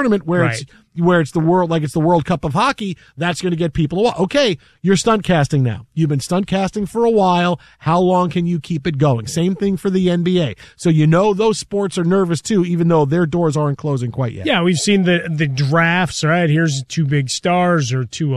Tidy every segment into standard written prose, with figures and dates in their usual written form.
tournament where it's the World Cup of hockey. That's going to get people. Okay, you're stunt casting now. You've been stunt casting for a while. How long can you keep it going? Same thing for the NBA. So those sports are nervous too, even though their doors aren't closing quite yet. Yeah, we've seen the drafts. Right, here's 2 big stars or 2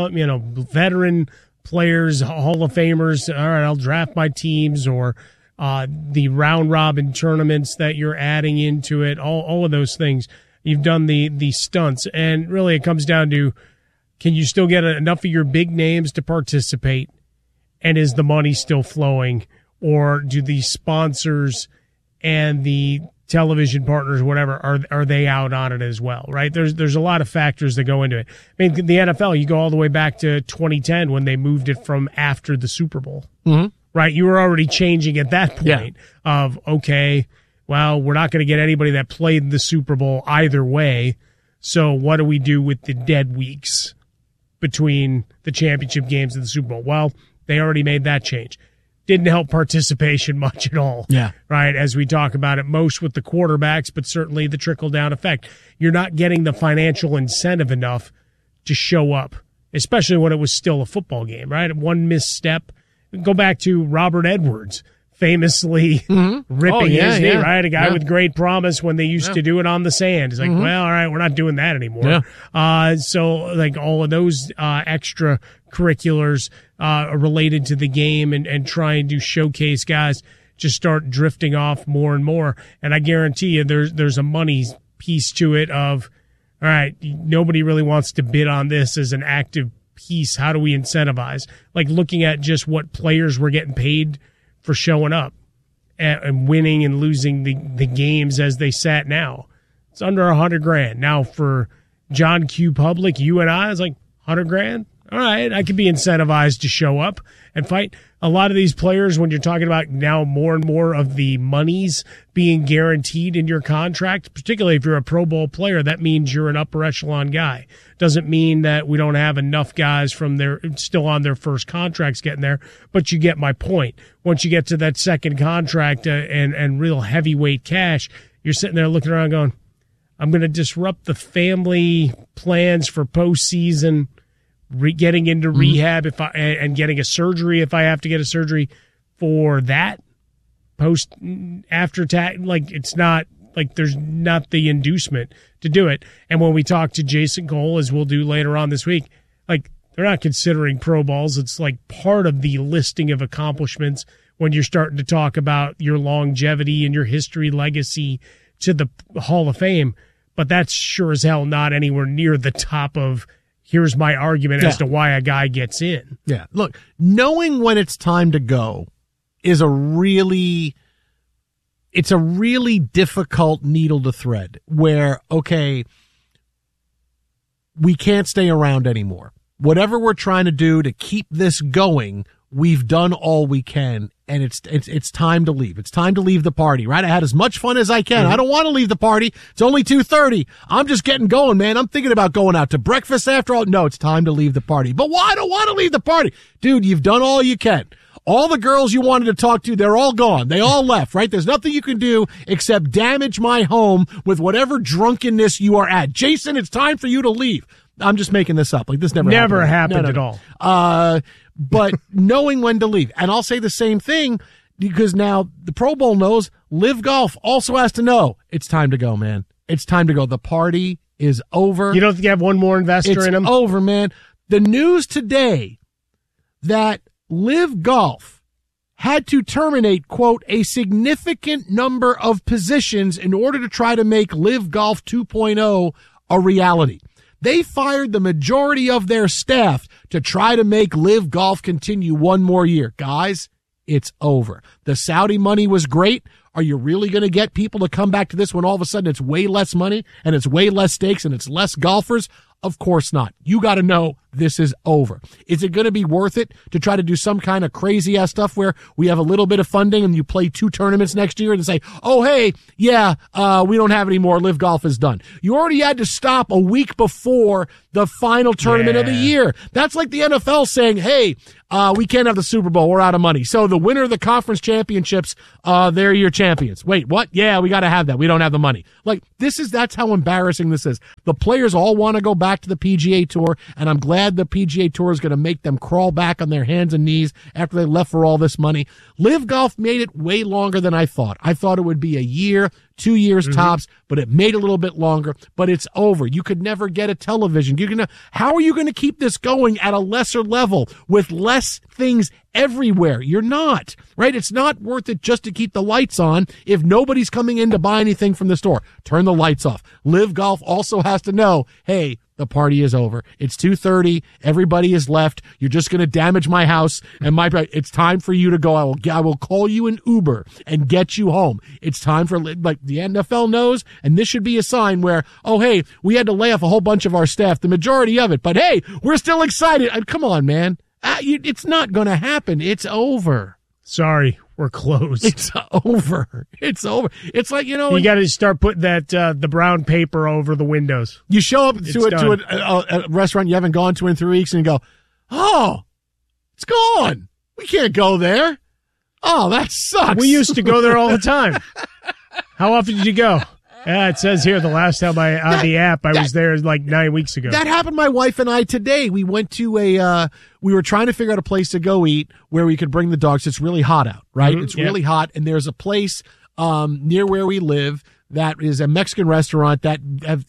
veteran players, Hall of Famers. All right, I'll draft my teams, or the round robin tournaments that you're adding into it. All of those things. You've done the stunts, and really it comes down to, can you still get enough of your big names to participate, and is the money still flowing, or do the sponsors and the television partners, whatever, are they out on it as well, right? There's a lot of factors that go into it. I mean, the NFL, you go all the way back to 2010 when they moved it from after the Super Bowl, right? You were already changing at that point of, okay, well, we're not going to get anybody that played in the Super Bowl either way, so what do we do with the dead weeks between the championship games and the Super Bowl? Well, they already made that change. Didn't help participation much at all, right, as we talk about it, most with the quarterbacks, but certainly the trickle-down effect. You're not getting the financial incentive enough to show up, especially when it was still a football game, right? One misstep. Go back to Robert Edwards, famously ripping his knee, right? A guy with great promise when they used to do it on the sand. It's like, well, all right, we're not doing that anymore. So like all of those extra curriculars related to the game and trying to showcase guys just start drifting off more and more. And I guarantee you there's a money piece to it of, all right, nobody really wants to bid on this as an active piece. How do we incentivize? Like looking at just what players were getting paid for showing up and winning and losing the games as they sat now. It's under $100,000. Now for John Q. Public, you and I, it's like $100,000. All right, I could be incentivized to show up and fight. A lot of these players, when you're talking about now more and more of the monies being guaranteed in your contract, particularly if you're a Pro Bowl player, that means you're an upper echelon guy. Doesn't mean that we don't have enough guys from their still on their first contracts getting there, but you get my point. Once you get to that second contract and real heavyweight cash, you're sitting there looking around going, I'm going to disrupt the family plans for postseason, getting into rehab and getting a surgery if I have to get a surgery for that after tax. Like it's not like there's not the inducement to do it. And when we talk to Jason Cole, as we'll do later on this week, like they're not considering Pro Bowls. It's like part of the listing of accomplishments when you're starting to talk about your longevity and your history legacy to the Hall of Fame. But that's sure as hell not anywhere near the top of, here's my argument as to why a guy gets in. Yeah. Look, knowing when it's time to go is a really difficult needle to thread where, okay, we can't stay around anymore. Whatever we're trying to do to keep this going, we've done all we can, and it's time to leave. It's time to leave the party, right? I had as much fun as I can. I don't want to leave the party. It's only 2:30. I'm just getting going, man. I'm thinking about going out to breakfast after all. No, it's time to leave the party. But why? I don't want to leave the party. Dude, you've done all you can. All the girls you wanted to talk to, they're all gone. They all left, right? There's nothing you can do except damage my home with whatever drunkenness you are at. Jason, it's time for you to leave. I'm just making this up. Like this never happened at all. But knowing when to leave. And I'll say the same thing because now the Pro Bowl knows. Live Golf also has to know it's time to go, man. It's time to go. The party is over. You don't think you have one more investor in them? It's over, man. The news today that Live Golf had to terminate, quote, a significant number of positions in order to try to make Live Golf 2.0 a reality. They fired the majority of their staff to try to make Live Golf continue one more year. Guys, it's over. The Saudi money was great. Are you really going to get people to come back to this when all of a sudden it's way less money and it's way less stakes and it's less golfers? Of course not. You got to know this is over. Is it going to be worth it to try to do some kind of crazy ass stuff where we have a little bit of funding and you play 2 tournaments next year and say, oh, hey, yeah, we don't have any more. Live Golf is done. You already had to stop a week before the final tournament of the year. That's like the NFL saying, hey, we can't have the Super Bowl. We're out of money. So the winner of the conference championships, they're your champions. Wait, what? Yeah, we got to have that. We don't have the money. Like, that's how embarrassing this is. The players all want to go back to the PGA Tour, and I'm glad the PGA Tour is going to make them crawl back on their hands and knees after they left for all this money. Live Golf made it way longer than I thought. I thought it would be a year, 2 years tops, but it made a little bit longer. But it's over. You could never get a television. How are you going to keep this going at a lesser level with less things everywhere? You're not, right? It's not worth it just to keep the lights on if nobody's coming in to buy anything from the store. Turn the lights off. Live Golf also has to know, hey, the party is over. It's 2:30. Everybody is left. You're just going to damage my house and it's time for you to go. I will call you an Uber and get you home. It's time for, like, the NFL knows, and this should be a sign where, oh, hey, we had to lay off a whole bunch of our staff, the majority of it, but hey, we're still excited. Come on, man. It's not going to happen. It's over. Sorry, we're closed. It's over. It's over. It's like, you got to start putting that the brown paper over the windows. You show up to a restaurant you haven't gone to in 3 weeks and you go, oh, it's gone. We can't go there. Oh, that sucks. We used to go there all the time. How often did you go? Yeah, it says here the last time on the app I was there like 9 weeks ago. That happened to my wife and I today. We went to we were trying to figure out a place to go eat where we could bring the dogs. It's really hot out, right? Mm-hmm, it's really hot, and there's a place near where we live that is a Mexican restaurant that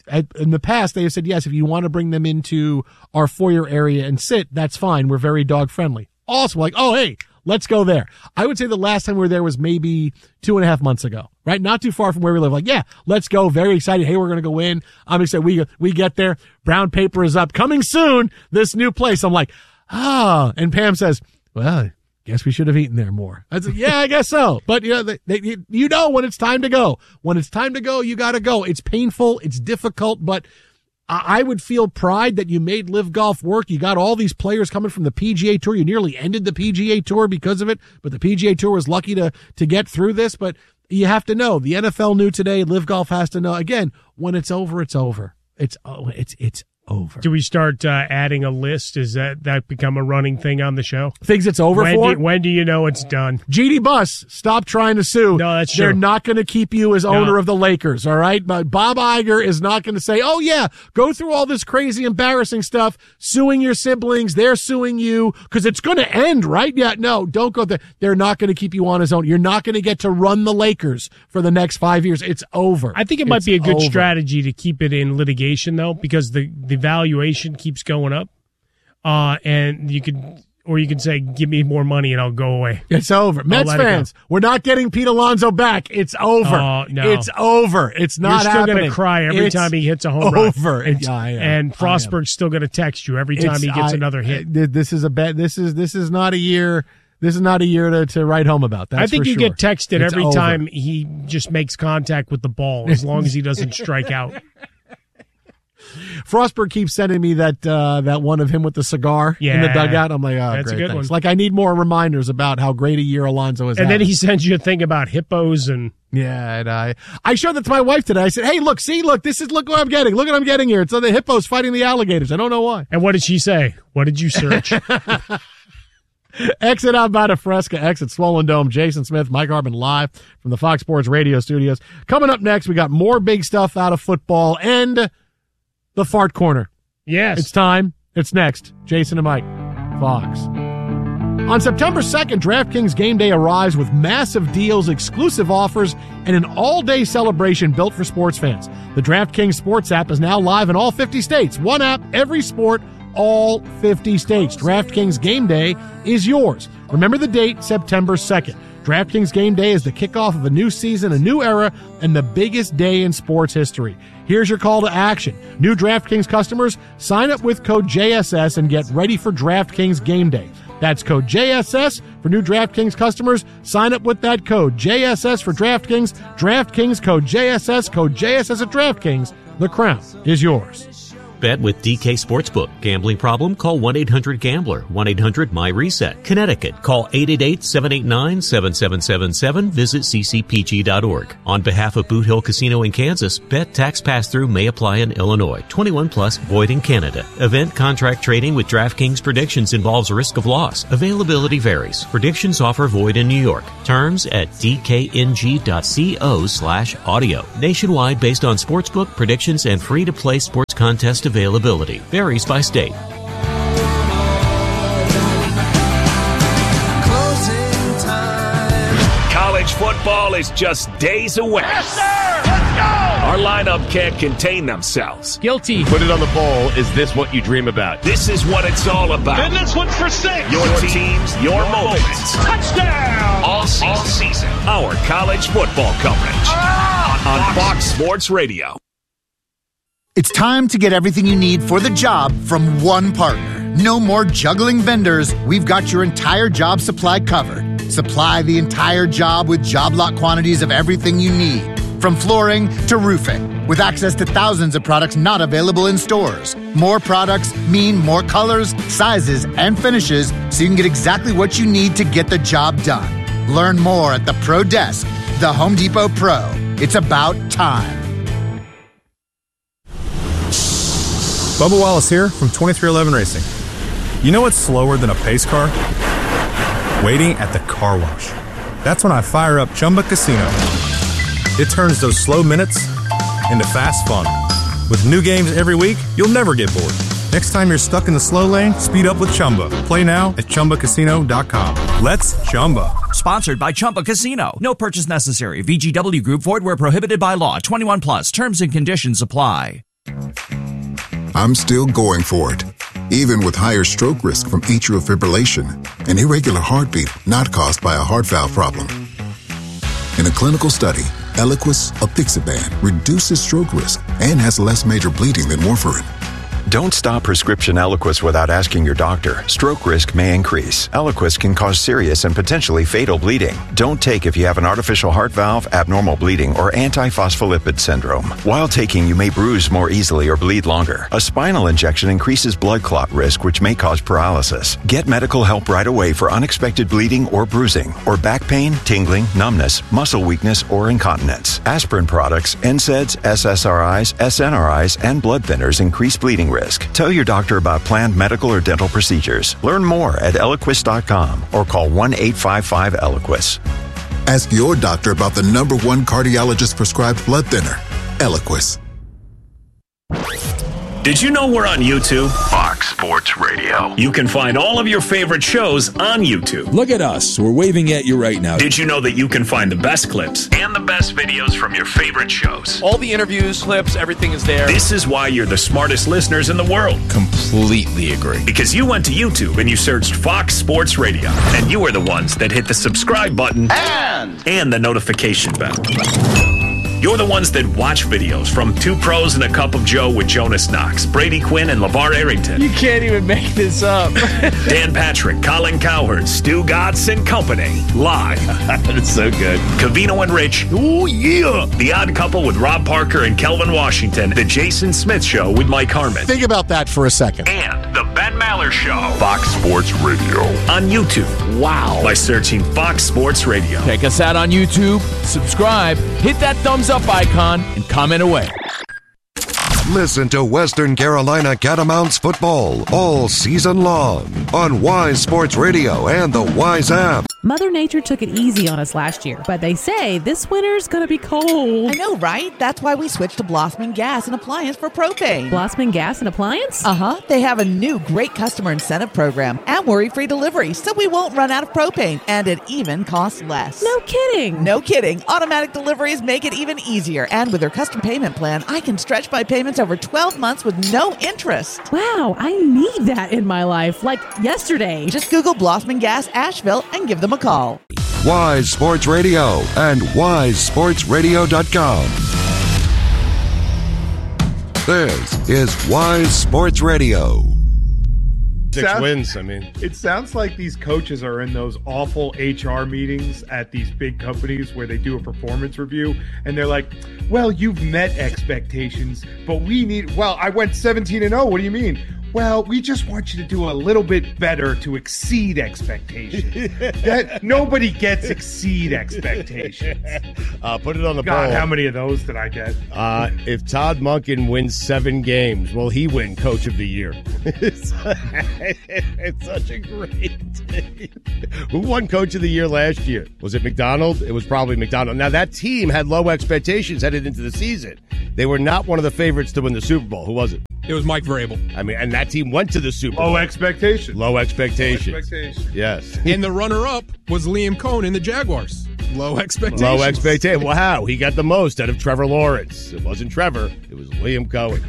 in the past they have said, yes, if you want to bring them into our foyer area and sit, that's fine. We're very dog friendly. Also, like, oh, hey, let's go there. I would say the last time we were there was maybe 2.5 months ago, right? Not too far from where we live. Like, yeah, let's go. Very excited. Hey, we're going to go in. I'm excited. We get there. Brown paper is up. Coming soon, this new place. I'm like, and Pam says, well, guess we should have eaten there more. I said, yeah, I guess so. But you know when it's time to go. When it's time to go, you got to go. It's painful. It's difficult, but I would feel pride that you made Live Golf work. You got all these players coming from the PGA Tour. You nearly ended the PGA Tour because of it, but the PGA Tour was lucky to get through this. But you have to know, the NFL knew today, Live Golf has to know, again, when it's over, it's over. It's over. Do we start adding a list? Is that become a running thing on the show? Things it's over for? When do you know it's done? GD Bus, stop trying to sue. No, that's true. They're not going to keep you as owner of the Lakers, all right? But Bob Iger is not going to say, oh, yeah, go through all this crazy, embarrassing stuff, suing your siblings, they're suing you, because it's going to end, right? Yeah, no, don't go there. They're not going to keep you on as owner. You're not going to get to run the Lakers for the next 5 years. It's over. I think it might be a good strategy to keep it in litigation, though, because the valuation keeps going up, and you can say, give me more money and I'll go away. It's over. Mets fans, we're not getting Pete Alonso back. It's over. No. It's over. It's not happening. You're still going to cry every time he hits a home run. Over. And Frostberg's still going to text you every time he gets another hit. This is This is not a year. This is not a year to write home about. That's I think for you sure. get texted every time he just makes contact with the ball, as long as he doesn't strike out. Frostberg keeps sending me that one of him with the cigar in the dugout. I'm like, oh, that's great, a good thanks. one. Like, I need more reminders about how great a year Alonso is. And then he sends you a thing about hippos and and I showed that to my wife today. I said, hey, look what I'm getting. Look what I'm getting here. It's the hippos fighting the alligators. I don't know why. And what did she say? What did you search? Exit out by the Fresca, exit Swollen Dome. Jason Smith, Mike Harmon live from the Fox Sports Radio studios. Coming up next, we got more big stuff out of football and the Fart Corner. Yes. It's time. It's next. Jason and Mike, Fox. On September 2nd, DraftKings Game Day arrives with massive deals, exclusive offers, and an all-day celebration built for sports fans. The DraftKings Sports app is now live in all 50 states. One app, every sport, all 50 states. DraftKings Game Day is yours. Remember the date, September 2nd. DraftKings Game Day is the kickoff of a new season, a new era, and the biggest day in sports history. Here's your call to action. New DraftKings customers, sign up with code JSS and get ready for DraftKings Game Day. That's code JSS for new DraftKings customers. Sign up with that code JSS for DraftKings. DraftKings code JSS at DraftKings. The crown is yours. Bet with DK Sportsbook. Gambling problem? Call 1-800-GAMBLER. 1-800-MY-RESET. Connecticut. Call 888-789-7777. Visit ccpg.org. On behalf of Boot Hill Casino in Kansas, bet tax pass-through may apply in Illinois. 21 plus, void in Canada. Event contract trading with DraftKings predictions involves risk of loss. Availability varies. Predictions offer void in New York. Terms at dkng.co/audio. Nationwide based on sportsbook predictions and free-to-play sports contest availability. Varies by state. College football is just days away. Yes, sir! Let's go! Our lineup can't contain themselves. Guilty. Put it on the bowl. Is this what you dream about? This is what it's all about. And this one's for 6. Your teams, your moments. Touchdown! All season. Our college football coverage. On Fox Sports Radio. It's time to get everything you need for the job from one partner. No more juggling vendors. We've got your entire job supply covered. Supply the entire job with job lot quantities of everything you need, from flooring to roofing, with access to thousands of products not available in stores. More products mean more colors, sizes, and finishes, so you can get exactly what you need to get the job done. Learn more at the Pro Desk, the Home Depot Pro. It's about time. Bubba Wallace here from 2311 Racing. You know what's slower than a pace car? Waiting at the car wash. That's when I fire up Chumba Casino. It turns those slow minutes into fast fun. With new games every week, you'll never get bored. Next time you're stuck in the slow lane, speed up with Chumba. Play now at ChumbaCasino.com. Let's Chumba. Sponsored by Chumba Casino. No purchase necessary. VGW Group. Void where prohibited by law. 21 plus. Terms and conditions apply. I'm still going for it, even with higher stroke risk from atrial fibrillation, an irregular heartbeat not caused by a heart valve problem. In a clinical study, Eliquis apixaban reduces stroke risk and has less major bleeding than warfarin. Don't stop prescription Eliquis without asking your doctor. Stroke risk may increase. Eliquis can cause serious and potentially fatal bleeding. Don't take if you have an artificial heart valve, abnormal bleeding, or antiphospholipid syndrome. While taking, you may bruise more easily or bleed longer. A spinal injection increases blood clot risk, which may cause paralysis. Get medical help right away for unexpected bleeding or bruising, or back pain, tingling, numbness, muscle weakness, or incontinence. Aspirin products, NSAIDs, SSRIs, SNRIs, and blood thinners increase bleeding risk. Tell your doctor about planned medical or dental procedures. Learn more at Eliquis.com or call 1-855-ELIQUIS. Ask your doctor about the #1 cardiologist prescribed blood thinner, Eliquis. Did you know we're on YouTube? Fox Sports Radio. You can find all of your favorite shows on YouTube. Look at us. We're waving at you right now. Did you know that you can find the best clips and the best videos from your favorite shows? All the interviews, clips, everything is there. This is why you're the smartest listeners in the world. Completely agree. Because you went to YouTube and you searched Fox Sports Radio. And you are the ones that hit the subscribe button and the notification bell. You're the ones that watch videos from Two Pros and a Cup of Joe with Jonas Knox, Brady Quinn, and LeVar Arrington. You can't even make this up. Dan Patrick, Colin Cowherd, Stu Gatz and Company. Live. That's so good. Covino and Rich. Oh, yeah. The Odd Couple with Rob Parker and Kelvin Washington. The Jason Smith Show with Mike Harmon. Think about that for a second. And The Ben Maller Show. Fox Sports Radio. On YouTube. Wow. By searching Fox Sports Radio. Check us out on YouTube. Subscribe. Hit that thumbs up icon and comment away. Listen to Western Carolina Catamounts football all season long on Wise Sports Radio and the Wise app. Mother Nature took it easy on us last year, but they say this winter's going to be cold. I know, right? That's why we switched to Blossman Gas and Appliance for propane. Blossman Gas and Appliance? Uh-huh. They have a new great customer incentive program and worry-free delivery, so we won't run out of propane, and it even costs less. No kidding. No kidding. Automatic deliveries make it even easier, and with their custom payment plan, I can stretch my payments over 12 months with no interest. Wow, I need that in my life, like yesterday. Just Google Blossman Gas Asheville and give them a call. Wise Sports Radio and wisesportsradio.com. This is Wise Sports Radio. 6 wins. I mean, it sounds like these coaches are in those awful HR meetings at these big companies where they do a performance review, and they're like, well, you've met expectations, but I went 17-0. What do you mean? Well, we just want you to do a little bit better to exceed expectations. Nobody gets exceed expectations. Put it on the God, poll. how many of those did I get? If Todd Monken wins 7 games, will he win Coach of the Year? It's such a great thing. Who won Coach of the Year last year? Was it McDonald? It was probably McDonald. Now, that team had low expectations headed into the season. They were not one of the favorites to win the Super Bowl. Who was it? It was Mike Vrabel. I mean, and that team went to the Super Bowl. Low expectations. Low expectations. Yes. And the runner-up was Liam Cohen in the Jaguars. Low expectations. Low expectations. Wow, he got the most out of Trevor Lawrence. It wasn't Trevor. It was Liam Cohen.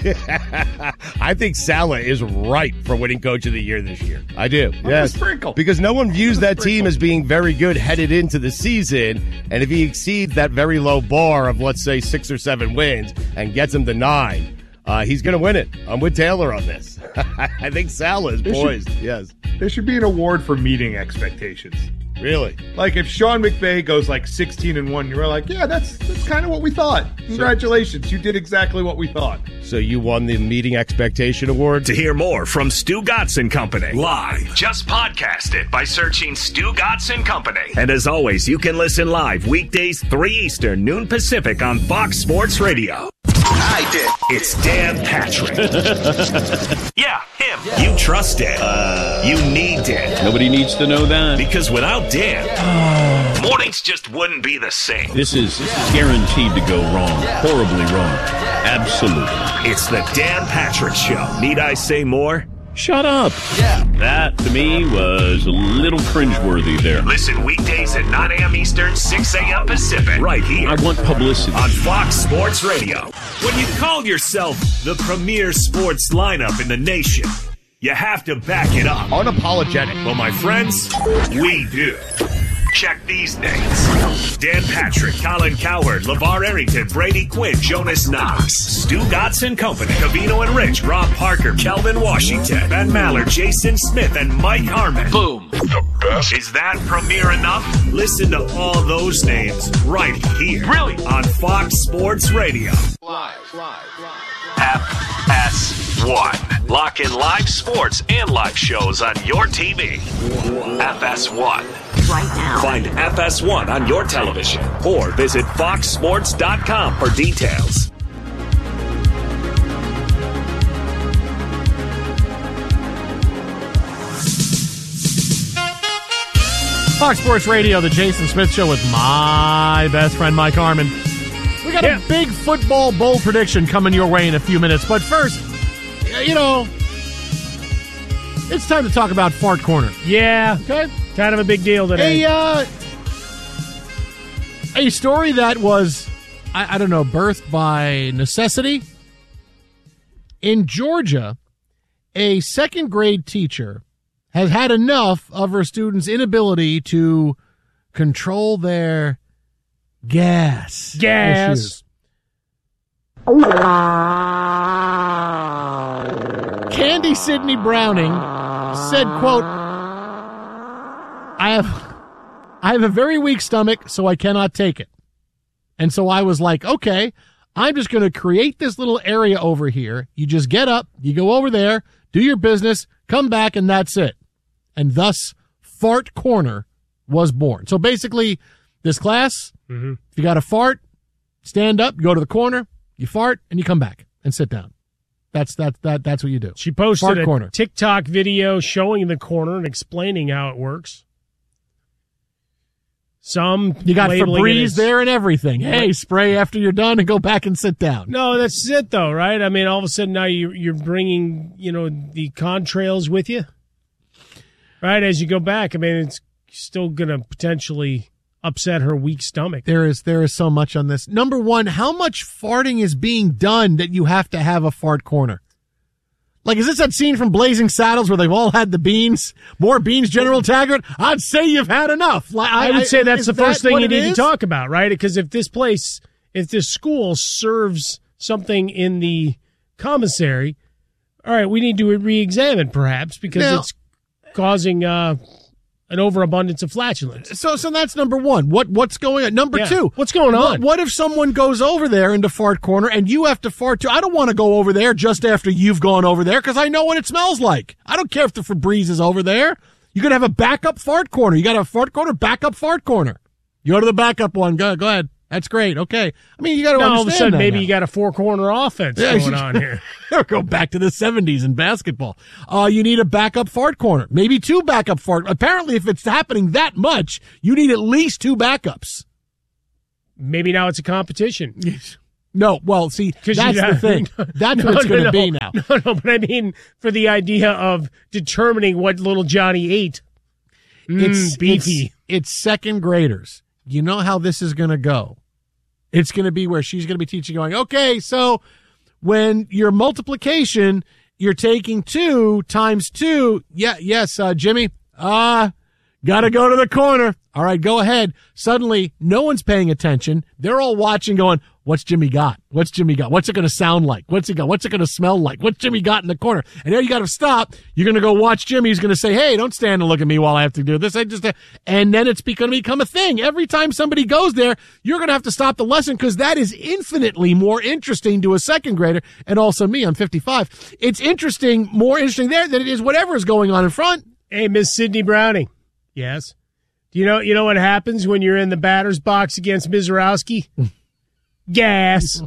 I think Saleh is ripe for winning Coach of the Year this year. I do. Yes. Sprinkle. Because no one views that team as being very good headed into the season. And if he exceeds that very low bar of, let's say, 6 or 7 wins and gets him to 9, he's going to win it. I'm with Taylor on this. I think Saleh is poised. Yes. There should be an award for meeting expectations. Really? Like if Sean McVay goes like 16-1, you're like, yeah, that's kind of what we thought. Congratulations. You did exactly what we thought. So you won the Meeting Expectation Award? To hear more from Stu Gatz and Company live, just podcast it by searching Stu Gatz and Company. And as always, you can listen live weekdays 3 Eastern, noon Pacific on Fox Sports Radio. I did. It's Dan Patrick. Yeah, him. Yeah. You trust Dan. You need Dan. Nobody needs to know that. Because without Dan, mornings just wouldn't be the same. This is guaranteed to go wrong. Horribly wrong. Absolutely. It's the Dan Patrick Show. Need I say more? Shut up. Yeah. That, to me, was a little cringeworthy there. Listen weekdays at 9 a.m. Eastern, 6 a.m. Pacific. Right here. I want publicity. On Fox Sports Radio. When you call yourself the premier sports lineup in the nation, you have to back it up. Unapologetic. Well, my friends, we do. Check these names. Dan Patrick, Colin Cowherd, LeVar Arrington, Brady Quinn, Jonas Knox, Stu Gatz and Company, Covino and Rich, Rob Parker, Kelvin Washington, Ben Maller, Jason Smith, and Mike Harmon. Boom. The best. Is that premiere enough? Listen to all those names right here. Really? On Fox Sports Radio. Live. FS1. Lock in live sports and live shows on your TV. FS1. Right now. Find FS1 on your television or visit foxsports.com for details. Fox Sports Radio, the Jason Smith Show with my best friend Mike Harmon. We got a big football bowl prediction coming your way in a few minutes. But first, it's time to talk about Fart Corner. Yeah. Okay. Kind of a big deal today. A story that was, I don't know, birthed by necessity. In Georgia, a second grade teacher has had enough of her students' inability to control their gas issues. Candy Sidney Browning said, quote, I have a very weak stomach, so I cannot take it. And so I was like, okay, I'm just going to create this little area over here. You just get up, you go over there, do your business, come back, and that's it. And thus, Fart Corner was born. So basically, this class, if you got a fart, stand up, go to the corner, you fart, and you come back and sit down. That's what you do. She posted Fart a Corner. TikTok video showing the corner and explaining how it works. You got Febreze there and everything. Hey, spray after you're done and go back and sit down. No, that's it though, right? I mean, all of a sudden now you're bringing, the contrails with you, right? As you go back, I mean, it's still going to potentially upset her weak stomach. There is so much on this. Number one, how much farting is being done that you have to have a fart corner? Like, is this that scene from Blazing Saddles where they've all had the beans? More beans, General Taggart? I'd say you've had enough. I would say that's the first thing you need to talk about, right? Because if this school serves something in the commissary, All right, we need to re-examine perhaps because Now- it's causing an overabundance of flatulence. So that's number one. What's going on? Number two, what's going on? What if someone goes over there into fart corner and you have to fart too? I don't want to go over there just after you've gone over there because I know what it smells like. I don't care if the Febreze is over there. You could have a backup fart corner. You got a fart corner, backup fart corner. You go to the backup one. Go ahead. That's great. Okay. I mean, you got to understand all of a sudden, that maybe now. you got a four-corner offense going on here. Go back to the 70s in basketball. You need a backup fart corner. Maybe two backup fart. Apparently, if it's happening that much, you need at least two backups. Maybe now it's a competition. No, well, see, that's the thing. That's what it's going to be now. No, but I mean for the idea of determining what little Johnny ate. It's beefy. It's second graders. You know how this is going to go. It's going to be where she's going to be teaching, going, okay, so when your multiplication, you're taking 2 times 2. Yes, Jimmy. Got to go to the corner. All right, go ahead. Suddenly, no one's paying attention. They're all watching, going, what's Jimmy got? What's Jimmy got? What's it going to sound like? What's he got? What's it going to smell like? What's Jimmy got in the corner? And there you got to stop. You're going to go watch Jimmy. He's going to say, hey, don't stand and look at me while I have to do this. And then it's going to become a thing. Every time somebody goes there, you're going to have to stop the lesson because that is infinitely more interesting to a second grader. And also me, I'm 55. It's more interesting there than it is whatever is going on in front. Hey, Miss Sydney Browning. Yes. Do you know what happens when you're in the batter's box against Mizorowski? Gas.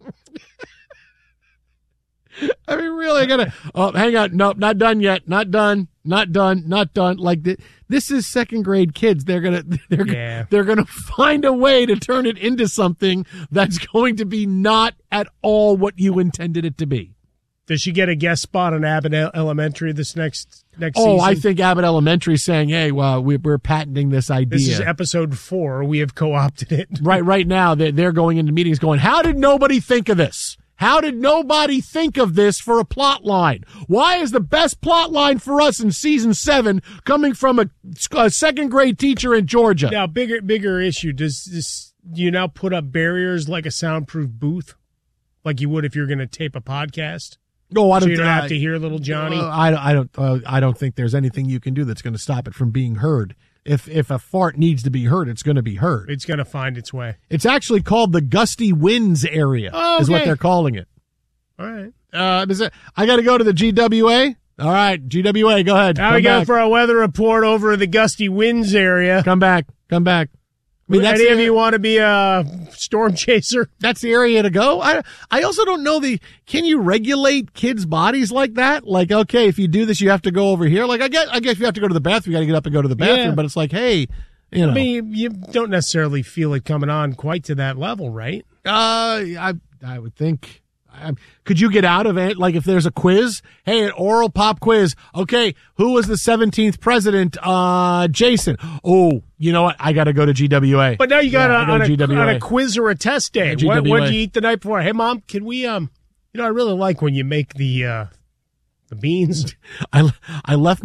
I mean, really, I gotta. Oh, hang on. Nope, not done yet. Not done. Like this is second grade kids. They're gonna find a way to turn it into something that's going to be not at all what you intended it to be. Does she get a guest spot on Abbott Elementary this next season? Oh, I think Abbott Elementary is saying, hey, well, we're patenting this idea. This is episode 4. We have co-opted it. Right now, they're going into meetings going, how did nobody think of this? How did nobody think of this for a plot line? Why is the best plot line for us in season 7 coming from a second grade teacher in Georgia? Now, bigger issue. Do you now put up barriers like a soundproof booth, like you would if you're going to tape a podcast? No, I don't. So you don't have to hear little Johnny. I don't think there's anything you can do that's going to stop it from being heard. If a fart needs to be heard, it's going to be heard. It's going to find its way. It's actually called the gusty winds area. Oh, okay. Is what they're calling it. All right. I got to go to the GWA. All right, GWA, go ahead. Now we go for a weather report over the gusty winds area. Come back. I mean, any of you want to be a storm chaser? That's the area to go. I also don't know can you regulate kids' bodies like that? Like, okay, if you do this, you have to go over here. Like, I guess if you have to go to the bathroom, you got to get up and go to the bathroom. Yeah. But it's like, hey, you know. I mean, you don't necessarily feel it coming on quite to that level, right? I would think. Could you get out of it? Like if there's a quiz, hey, an oral pop quiz. Okay, who was the 17th president? Jason. Oh, you know what? I got to go to GWA. But now you got on a quiz or a test day. What did you eat the night before? Hey, Mom, can we? I really like when you make the beans. I left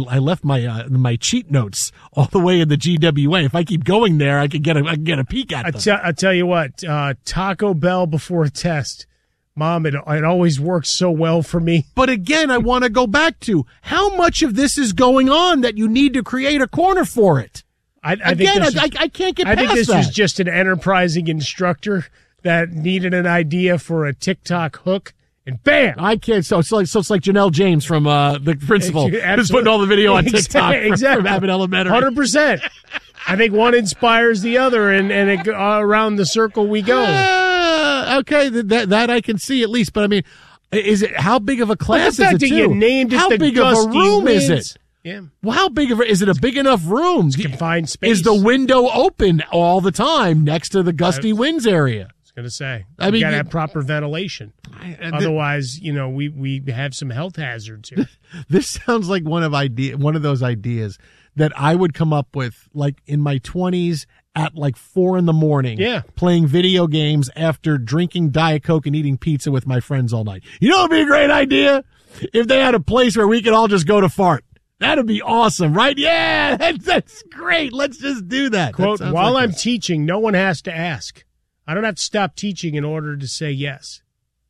my cheat notes all the way in the GWA. If I keep going there, I can get a peek at them. I tell you what, Taco Bell before a test. Mom, it always works so well for me. But again, I want to go back to how much of this is going on that you need to create a corner for it. I can't get past that. I think this was just an enterprising instructor that needed an idea for a TikTok hook, and bam! I can't. So it's like Janelle James from the principal who's putting all the video on TikTok from Abbott Elementary. 100%. I think one inspires the other, and it, around the circle we go. Okay, that I can see at least, but I mean, how big of a class is it? You named it how the big of a room is it? Yeah. Well, how big is it? A big enough room? It's confined space. Is the window open all the time next to the gusty winds area? I was going to say, you got to have proper ventilation. Otherwise, we have some health hazards here. This sounds like one of those ideas that I would come up with, like in my 20s. At like 4 a.m, playing video games after drinking Diet Coke and eating pizza with my friends all night. You know, it'd be a great idea if they had a place where we could all just go to fart. That'd be awesome, right? Yeah, that's great. Let's just do that. Quote, while I'm teaching, no one has to ask. I don't have to stop teaching in order to say yes.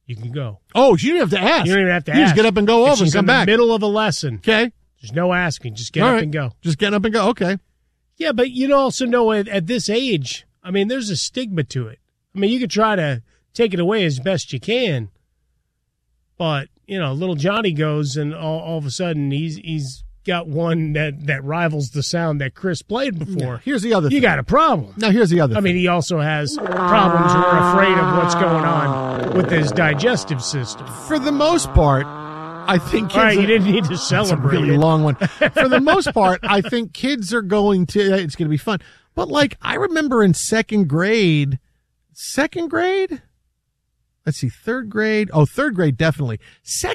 you can go. Oh, you don't have to ask. You don't even have to ask. You just get up and go It's over and just come in back. the middle of a lesson. Okay. There's no asking. Just get All up right. and go. Just get up and go. Okay. Yeah, but you also know at this age, I mean, there's a stigma to it. I mean, you could try to take it away as best you can, but, little Johnny goes and all of a sudden he's got one that rivals the sound that Chris played before. Yeah, here's the other thing. You got a problem. Now, here's the other thing. I mean, he also has problems who are afraid of what's going on with his digestive system. For the most part, I think kids all right, you didn't need to celebrate. It's a really long one. For the most part, I think kids are going to, it's going to be fun. But I remember in second grade, let's see, third grade. Oh, third grade, definitely.